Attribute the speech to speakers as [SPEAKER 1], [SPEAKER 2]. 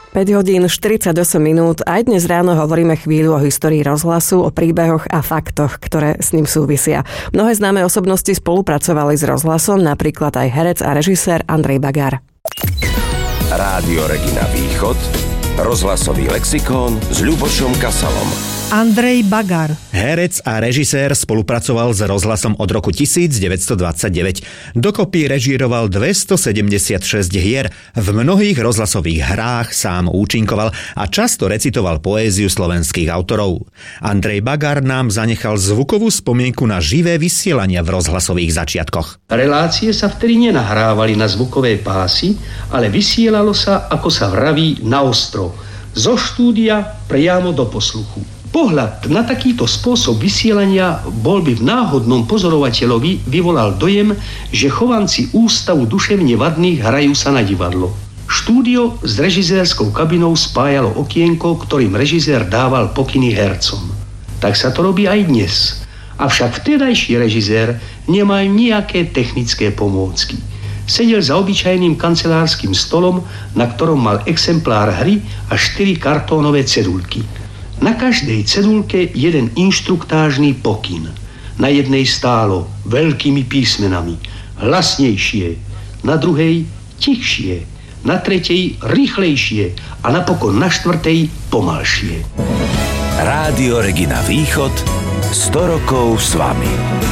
[SPEAKER 1] 5 hodín 48 minút. Aj dnes ráno hovoríme chvíľu o histórii rozhlasu, o príbehoch a faktoch, ktoré s ním súvisia. Mnohé známe osobnosti spolupracovali s rozhlasom, napríklad aj herec a režisér Andrej Bagár.
[SPEAKER 2] Rádio Regina Východ, rozhlasový lexikón s Ľubošom Kasalom.
[SPEAKER 3] Andrej Bagár.
[SPEAKER 4] Herec a režisér, spolupracoval s rozhlasom od roku 1929. Dokopy režíroval 276 hier. V mnohých rozhlasových hrách sám účinkoval a často recitoval poéziu slovenských autorov. Andrej Bagár nám zanechal zvukovú spomienku na živé vysielania v rozhlasových začiatkoch.
[SPEAKER 5] Relácie sa vtedy nenahrávali na zvukové pásy, ale vysielalo sa, ako sa vraví, naostro. Zo štúdia priamo do posluchu. Pohľad na takýto spôsob vysielania bol by v náhodnom pozorovateľovi vyvolal dojem, že chovanci Ústavu duševne vadných hrajú sa na divadlo. Štúdio s režisérskou kabinou spájalo okienko, ktorým režisér dával pokyny hercom. Tak sa to robí aj dnes. Avšak vtedajší režisér nemá nejaké technické pomôcky. Sedel za obyčajným kancelárskym stolom, na ktorom mal exemplár hry a 4 kartónové cedulky. Na každej cedulke jeden inštruktážny pokyn. Na jednej stálo veľkými písmenami hlasnejšie, na druhej tichšie, na tretej rýchlejšie a napokon na štvrtej pomalšie.
[SPEAKER 2] Rádio Regina Východ, 100 rokov s vami.